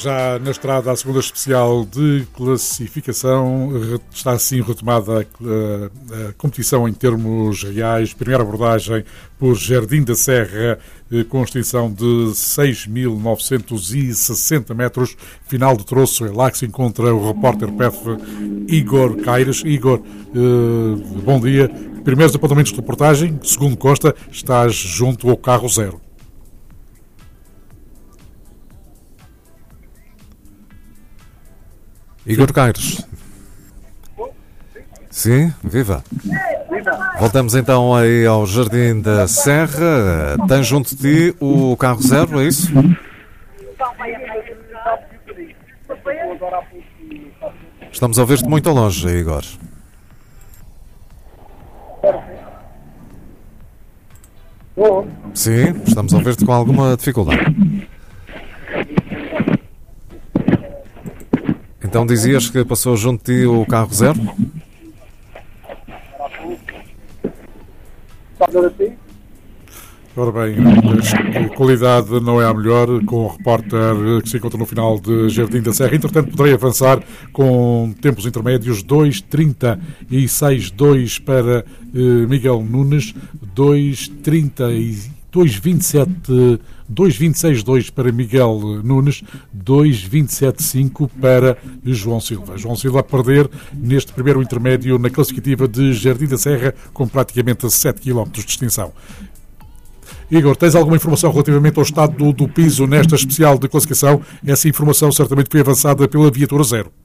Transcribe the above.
Já na estrada, a segunda especial de classificação, está assim retomada a competição em termos reais. Primeira abordagem por Jardim da Serra, com extensão de 6.960 metros. Final de troço, é lá que se encontra o repórter PEF Igor Caires. Igor, bom dia. Primeiros apontamentos de reportagem, segundo consta, estás junto ao carro zero. Igor Caires. Sim, viva. Voltamos então aí ao Jardim da Serra. Tem junto de ti o carro zero, é isso? Estamos a ouvir-te muito longe, Igor. Sim, estamos a ouvir-te com alguma dificuldade. Então dizias que passou junto de ti o carro zero? Ora bem, a qualidade não é a melhor com o repórter que se encontra no final de Jardim da Serra. Entretanto, poderei avançar com tempos intermédios: 2.36.2 para Miguel Nunes, 2.26.2 para Miguel Nunes, 2.27.5 para João Silva. João Silva a perder neste primeiro intermédio na classificativa de Jardim da Serra, com praticamente 7 km de extensão. Igor, tens alguma informação relativamente ao estado do piso nesta especial de classificação? Essa informação certamente foi avançada pela viatura zero.